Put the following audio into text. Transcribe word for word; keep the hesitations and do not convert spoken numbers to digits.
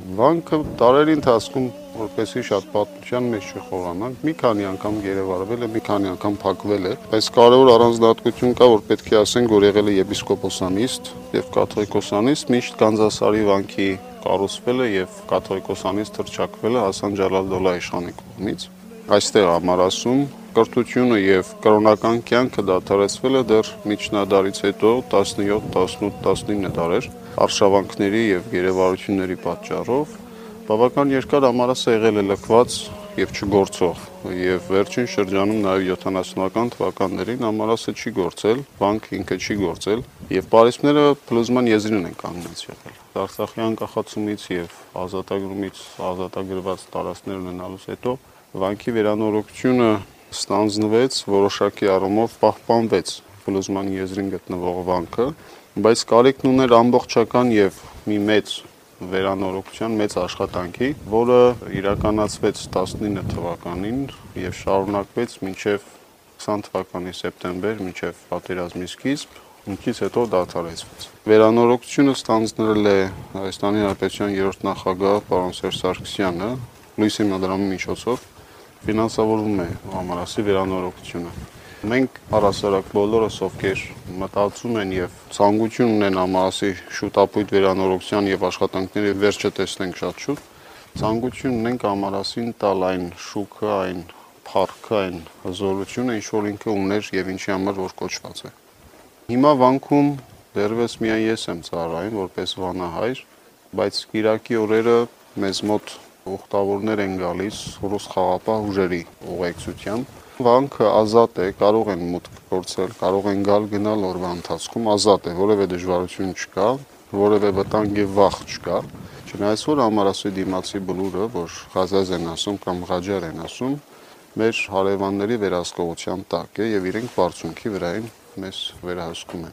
Վանքը տարերի ընթացքում որպեսզի շատ պատմության մեջ չխորանանք, մի քանի անգամ գերեվարվել է, մի քանի անգամ փակվել է, բայց կարևոր առանձնահատկություն կա, որ պետք է ասենք, որ եղել է եպիսկոպոսանիստ եւ կաթողիկոսանիստ, միշտ Գանձասարի վանքի կառուցվել է եւ կաթողիկոսանիստ հռչակվել է Հասան Ջալալ-Դոլա իշխանի կողմից։ Այստեղ ամառասում կրթությունը եւ կրոնական կյանքը դադարեցվել է դեռ միջնադարից հետո տասնյոթ, տասնութ, տասնինը դարեր արշավանքների եւ գերեվարությունների պատճառով բավական երկար ամառասը եղել է լքված եւ չգործող եւ վերջին շրջանում նաեւ յոթանասունական թվականներին ամառասը չի գործել, վանքը ինքը չի գործել եւ պարիսպները փլուզման եզրին են կանգնած եղել։ Արցախի անկախացումից եւ ազատագրումից ազատագրված տարածքներ ունենալուց հետո վանքի վերանորոգությունը ստանձնվեց, որոշակի առումով պահպանվեց փլուզման եզրին գտնվող վանքը, բայց կարիքն ուներ ամբողջական եւ մի մեծ վերանորոգության, մեծ աշխատանքի, որը իրականացվեց տասնինը թվականին եւ շարունակվեց մինչեւ քսան թվականի սեպտեմբեր, մինչեւ պատերազմի սկիզբ, ինչից հետո դադարեցվեց։ Վերանորոգությունը ստանձնել է Հայաստանի Հանրապետության երրորդ նախագահ պարոն Սերժ Սարգսյանը, լույս հիմնադրամի միջոցով ֆինանսավորվում է ամառասի վերանորոգությունը։ Մենք առասարակ բոլորս, ովքեր մտածում են եւ ցանկություն ունեն ամառասի շուտապույտ վերանորոգության եւ աշխատանքների վերջը տեսնենք շատ շուտ, ցանկություն ունենք ամառասին տալ այն շուքը, այն փառքը, այն հզորությունը, ինչ որ ինքը ուներ եւ ինչի համար որ կոչված է։ Հիմա վանքում դեռևս միայն ես եմ ծառայում որպես վանահայր, բայց Կիրակի օրերը մեզ մոտ ուխտավորներ են գալիս ռուս խաղապահ ուժերի ուղեկցությամբ։ Վանքը ազատ է, կարող են մուտք գործել, կարող են գալ գնալ օրվա ընթացքում, ազատ է, որևէ դժվարություն չկա, որևէ վտանգ եւ վախ չկա։ Չնայած որ ամառասի դիմացի բլուրը, որ Ղազազ են ասում կամ Ղաջար են ասում, մեր հարևանների վերահսկողության տակ է եւ իրենք բարձունքի վրային մեզ վերահսկում են։